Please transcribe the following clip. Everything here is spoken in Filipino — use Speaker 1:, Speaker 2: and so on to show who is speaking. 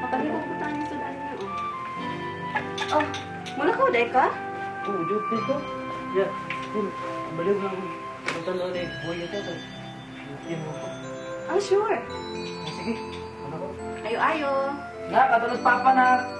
Speaker 1: Palibog po tayo sa daan na, oh. Oh, mula ko, day ka?
Speaker 2: Oo, joke dito. Yeah, baliw na ako. Punta na ulit. Buhay ito. Yan mo ko.
Speaker 1: Ah, sure.
Speaker 2: Sige, ano ko?
Speaker 1: Ayo-ayo.
Speaker 2: Na, katulad papa na.